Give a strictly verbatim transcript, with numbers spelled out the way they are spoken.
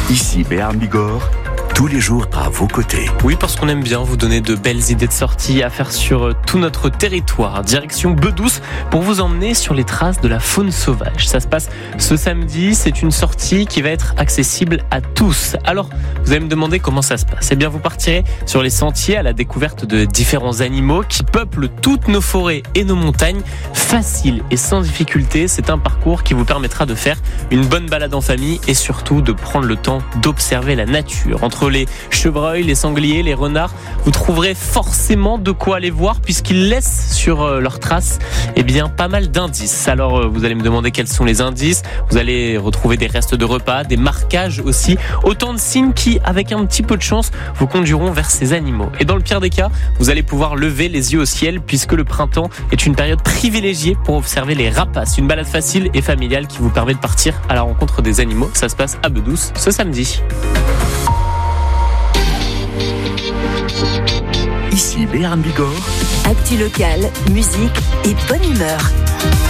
Ici Béarn Bigorre, tous les jours à vos côtés. Oui, parce qu'on aime bien vous donner de belles idées de sorties à faire sur tout notre territoire. Direction Bedouce pour vous emmener sur les traces de la faune sauvage. Ça se passe ce samedi, c'est une sortie qui va être accessible à tous. Alors, vous allez me demander comment ça se passe. Eh bien, vous partirez sur les sentiers à la découverte de différents animaux qui peuplent toutes nos forêts et nos montagnes. Facile et sans difficulté, c'est un parcours qui vous permettra de faire une bonne balade en famille et surtout de prendre le temps d'observer la nature. Entre les chevreuils, les sangliers, les renards, vous trouverez forcément de quoi aller voir puisqu'ils laissent sur leurs traces eh bien, pas mal d'indices. Alors vous allez me demander quels sont les indices. Vous allez retrouver des restes de repas, des marquages aussi, autant de signes qui, avec un petit peu de chance, vous conduiront vers ces animaux. Et dans le pire des cas, vous allez pouvoir lever les yeux au ciel puisque le printemps est une période privilégiée pour observer les rapaces. Une balade facile et familiale qui vous permet de partir à la rencontre des animaux. Ça se passe à Bedouce ce samedi. Ici Béarn Bigorre. Actu local, musique et bonne humeur.